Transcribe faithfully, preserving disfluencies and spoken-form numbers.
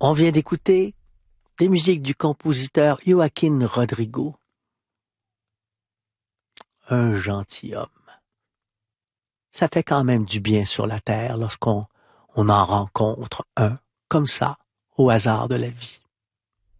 On vient d'écouter des musiques du compositeur Joaquín Rodrigo. Un gentilhomme. Ça fait quand même du bien sur la terre lorsqu'on on en rencontre un comme ça au hasard de la vie.